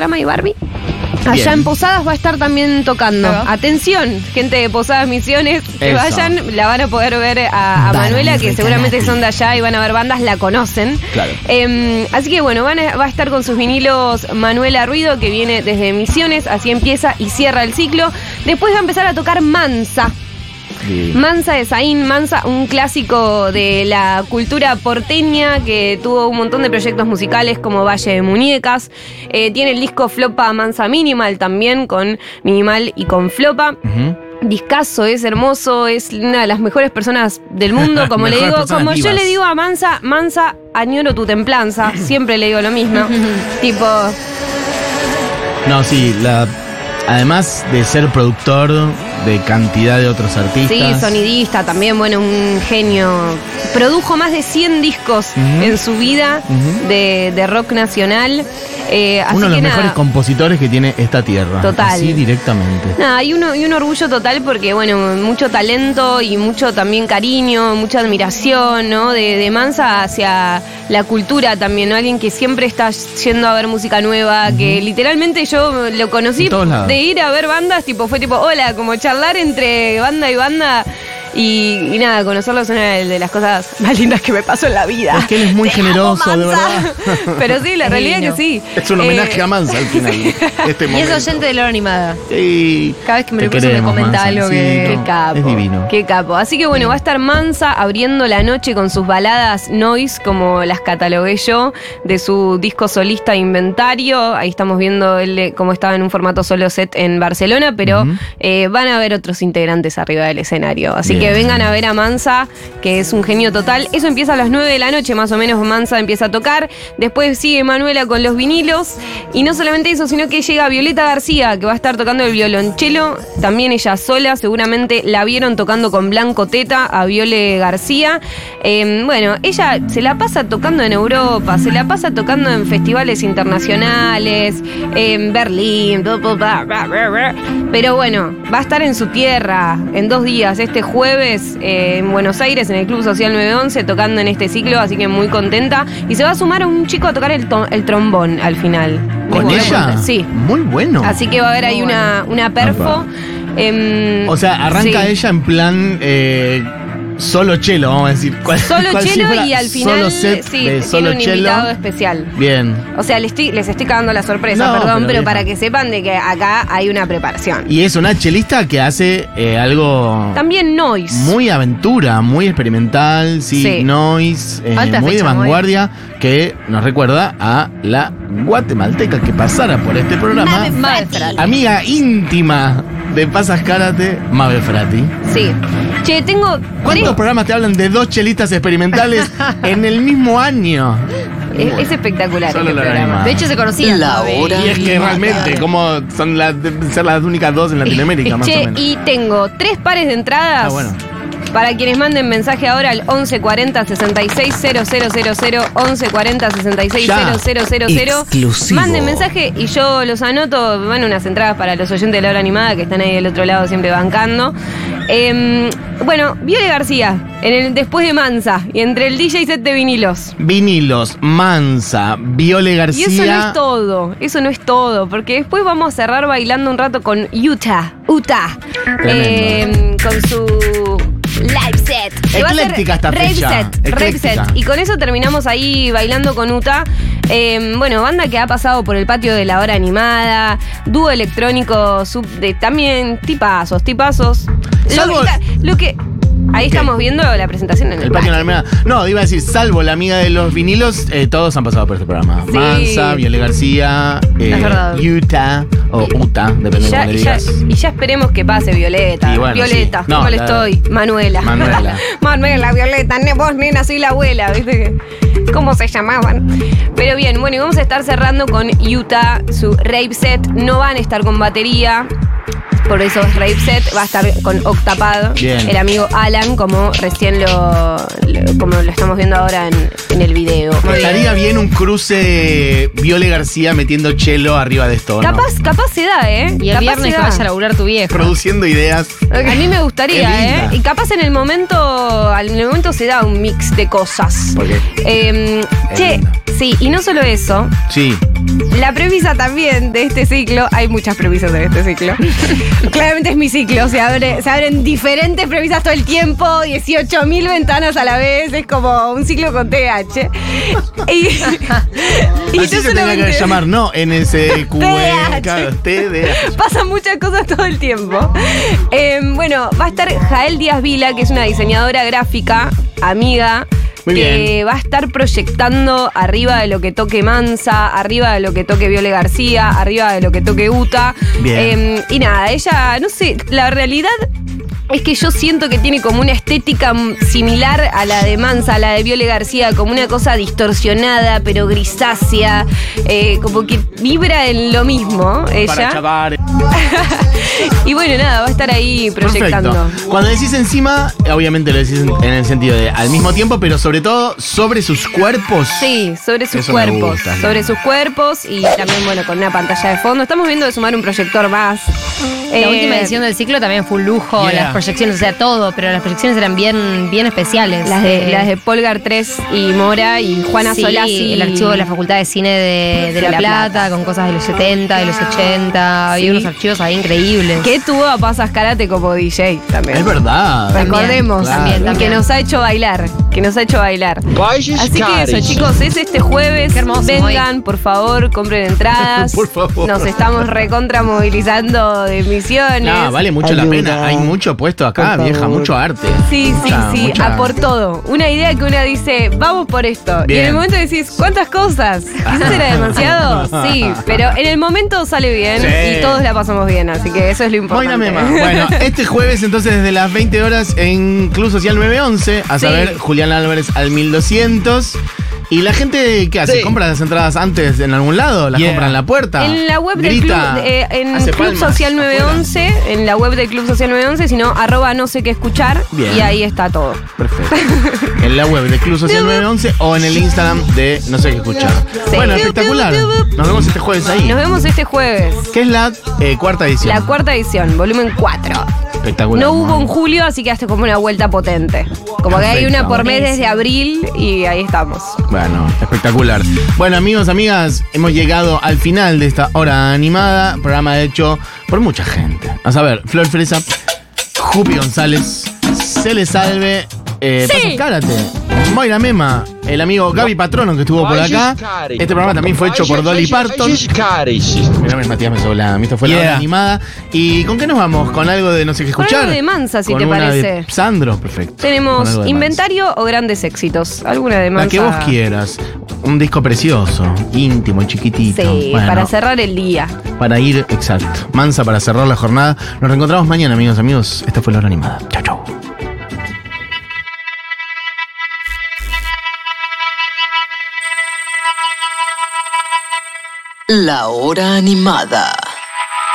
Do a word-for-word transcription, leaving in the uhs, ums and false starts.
Trama y Barbie. Allá Bien. en Posadas va a estar también tocando. Claro. Atención, gente de Posadas Misiones, que Eso. vayan, la van a poder ver a, a Barbie Manuela, que Recanati. seguramente son de allá y van a ver bandas, la conocen. Claro. Eh, así que bueno, van a, va a estar con sus vinilos Manuela Ruido, que viene desde Misiones, así empieza y cierra el ciclo. Después va a empezar a tocar Mansa. Sí. Mansa de Zayn, Mansa, un clásico de la cultura porteña que tuvo un montón de proyectos musicales como Valle de Muñecas. Eh, tiene el disco Flopa Mansa Minimal también, con Minimal y con Flopa. Ujú. Discazo, es hermoso, es una de las mejores personas del mundo, como le Mejores digo, personas como yo vivas. le digo a Mansa, Mansa, añoro tu templanza, siempre le digo lo mismo. Tipo, No, sí, la, además de ser productor de cantidad de otros artistas. sí, sonidista también, bueno, un genio. Produjo más de cien discos Ujú. en su vida Ujú. de, de rock nacional. Eh, así Uno de los que mejores nada, compositores que tiene esta tierra. Total. Así directamente. nada, y, uno, y un orgullo total porque, bueno, mucho talento y mucho también cariño, mucha admiración, ¿no? De, de Mansa hacia la cultura también, ¿no? Alguien que siempre está yendo a ver música nueva, que literalmente yo lo conocí En todos lados. de ir a ver bandas, tipo, fue tipo, hola, como charlar entre banda y banda. Y, y nada, conocerlo es una de las cosas más lindas que me pasó en la vida. Es que él es muy Te amo, generoso, de Mansa. verdad. Pero sí, la Es realidad divino. es que sí. Es un homenaje Eh, a Mansa al final. Este Y momento. es oyente de la hora animada. Sí. Cada vez que me Te lo cruzo me queremos, comenta Mansa. algo Sí, que- Qué no, capo. Es divino. Qué capo. Así que bueno, va a estar Mansa abriendo la noche con sus baladas noise, como las catalogué yo, de su disco solista Inventario. Ahí estamos viendo él cómo estaba en un formato solo set en Barcelona, pero Ujú. eh, van a ver otros integrantes arriba del escenario. Así Bien. que vengan a ver a Mansa, que es un genio total. Eso empieza a las nueve de la noche, más o menos Mansa empieza a tocar. Después sigue Manuela con los vinilos. Y no solamente eso, sino que llega Violeta García, que va a estar tocando el violonchelo. También ella sola, seguramente la vieron tocando con Blanco Teta a Viole García. Eh, bueno, ella se la pasa tocando en Europa, se la pasa tocando en festivales internacionales, en Berlín, bla, bla, bla, bla, bla, bla. Pero bueno, va a estar en su tierra en dos días, este jueves eh, en Buenos Aires, en el Club Social nueve once, tocando en este ciclo, así que muy contenta. Y se va a sumar a un chico a tocar el, to- el trombón al final. ¿Con Les voy a ella? contar. Sí. Muy bueno. Así que va a haber ahí una, una perfo. Apa. Em, O sea, arranca sí. ella en plan eh, solo chelo, vamos a decir. Cual- Solo cual si chelo fuera y al final solo set sí, de tiene solo un chelo. invitado especial. Bien. O sea, les estoy, les estoy cagando la sorpresa, No, perdón, pero pero, bien. para que sepan de que acá hay una preparación. Y es una chelista que hace eh, algo También noise. muy aventura, muy experimental, sí, Sí. noise, eh, Alta muy de fecha, muy vanguardia, que nos recuerda a la guatemalteca que pasara por este programa. Mabel Frati. Amiga íntima de Pasas Karate, Mabel Frati. Sí. Che, tengo ¿Cuántos tres- programas te hablan de dos chelistas experimentales en el mismo año? Es, es espectacular Solo este la programa. animada. De hecho, se conocían. La Mabel. hora Y es que realmente, como son las, deben ser las únicas dos en Latinoamérica, más o Che, menos. y tengo tres pares de entradas. Ah, bueno. Para quienes manden mensaje ahora al once cuarenta sesenta y seis cero cero cero cero, once cuarenta sesenta y seis cero cero cero cero. Exclusivo. Manden mensaje y yo los anoto. Van unas entradas para los oyentes de la hora animada que están ahí del otro lado siempre bancando. Eh, bueno, Viole García, en el, después de Mansa, y entre el D J set de vinilos. Vinilos, Mansa, Viole Y García. eso no es todo, eso no es todo, porque después vamos a cerrar bailando un rato con Utah, Utah, eh, con su live set. Que va a ser Ecléctica esta rave fecha, set, rave ecléctica. set. Y con eso terminamos ahí bailando con Utah. Eh, bueno, banda que ha pasado por el patio de la hora animada, dúo electrónico, sub de, también tipazos, tipazos. Lo, Salvo- que- lo que... Ahí Ok. estamos viendo la presentación en el, El patio de la Almeda. No, iba a decir, salvo la amiga de los vinilos, eh, todos han pasado por este programa. Sí. Mansa, Viole García, eh, Es verdad. Utah, o Y- Utah, depende de Y ya, cómo le y ya- digas. y ya esperemos que pase Violeta. Y bueno, Violeta, sí. No, ¿cómo le la- estoy? Manuela. Manuela. Manuela, Violeta, ne- vos nena, soy la abuela, ¿viste? ¿Cómo se llamaban? Pero bien, bueno, y vamos a estar cerrando con Utah, su rave set. No van a estar con batería. por eso es Rave Set. Va a estar con Octapad, Bien. el amigo Alan, como recién lo, lo- como lo estamos viendo ahora en, en el video. Muy Estaría bien un cruce Viole García metiendo chelo arriba de esto, ¿no? Capaz, capaz se da, ¿eh? Y el Capaz viernes se que da. vaya a laburar tu vieja. Produciendo ideas. A mí me gustaría, Qué ¿eh? linda. Y capaz en el momento, en el momento se da un mix de cosas. ¿Por qué? Eh, Qué che, linda. sí, y no solo eso, Sí. la premisa también de este ciclo, hay muchas premisas en este ciclo. Claramente es mi ciclo, se, abre, se abren diferentes premisas todo el tiempo, dieciocho mil ventanas a la vez, es como un ciclo con T H. Y, y Así no se tenía solamente- que llamar, no N S Q T E, H. claro, T D H. Pasan muchas cosas todo el tiempo. Eh, bueno, va a estar Jael Díaz Vila, que es una diseñadora gráfica, amiga, Muy que bien. va a estar proyectando arriba de lo que toque Mansa, arriba de lo que toque Viole García, arriba de lo que toque Uta. Bien. Eh, y nada, ella, no sé, la realidad es que yo siento que tiene como una estética mm, similar a la de Mansa, a la de Viole García, como una cosa distorsionada, pero grisácea, eh, como que vibra en lo mismo Para ella. chapar. Y bueno, nada, va a estar ahí proyectando. Perfecto. Cuando decís encima, obviamente lo decís en en el sentido de al mismo tiempo, pero sobre todo sobre sus cuerpos. Sí, sobre sus Eso me cuerpos. gusta. Sobre sus cuerpos y también, bueno, con una pantalla de fondo. Estamos viendo de sumar un proyector más. La Eh, última edición del ciclo también fue un lujo, Yeah. las proyecciones, o sea, todo, pero las proyecciones eran bien, bien especiales. Las de, Eh, las de Polgar tres y Mora y Juana sí, Solasi. el archivo de la Facultad de Cine de, de La, La Plata, Plata. con cosas de los setenta, de los ochenta, Sí. había unos archivos ahí increíbles. Que tuvo a Pasas Karate como D J también. Es verdad. También, Recordemos, también, y también. que nos ha hecho bailar, que nos ha hecho bailar. Así que eso, caris. chicos, es este jueves. Qué hermoso, Vengan, por favor, compren entradas. Por favor. Nos estamos recontra movilizando de misiones. No, vale mucho la pena. Hay mucho puesto acá, vieja, mucho arte. Sí, sí, Mucha- sí, mucha- a por todo. Una idea que una dice, vamos por esto. Y Bien. en el momento decís, ¿cuántas cosas? ¿Quizás era demasiado? Sí, pero en el momento sale bien Sí. y todos la pasamos bien, así que eso es lo Moira importante. Mema. Bueno, este jueves entonces desde las veinte horas en Club Social nueve once, a Sí. saber, Julián Álvarez al mil doscientos. ¿Y la gente qué hace? Sí. ¿Compra las entradas antes en algún lado? ¿Las Yeah. compra en la puerta? En la web del Grita, Club, eh, en hace Club palmas Social nueve once, afuera. en la web del Club Social nueve once, sino arroba no sé qué escuchar, Bien. y ahí está todo. Perfecto. En la web de Club Social nueve once o en el Instagram de No sé qué escuchar. Sí. Bueno, espectacular. Nos vemos este jueves ahí. Nos vemos este jueves, ¿Qué es la eh, cuarta edición? la cuarta edición, volumen cuatro. Espectacular. No hubo en julio, así que hace como una vuelta potente. Como que hay Perfecto. una por mes desde abril y ahí estamos. Bueno, espectacular. Bueno, amigos, amigas, hemos llegado al final de esta hora animada. Programa hecho por mucha gente. A saber, Flor Fresa, Jupi González, Cele Salve, eh, Sí. Pasas Karate, Moira Mema, el amigo Gaby Patrono que estuvo por acá. Este programa también fue hecho por Dolly Parton. Mi nombre es Matías Mesola, esto fue la Yeah. hora animada. ¿Y con qué nos vamos? ¿Con algo de no sé qué Con escuchar? algo de Mansa, si ¿Con te una parece. de Sandro, perfecto. Con Tenemos algo de inventario o grandes éxitos. Alguna de Mansa. Mansa. La que vos quieras. Un disco precioso, íntimo, chiquitito. Sí, Bueno, para cerrar el día. para ir, exacto. Mansa para cerrar la jornada. Nos reencontramos mañana, amigos, amigos. Esta fue la hora animada. Chau, chau. La hora animada.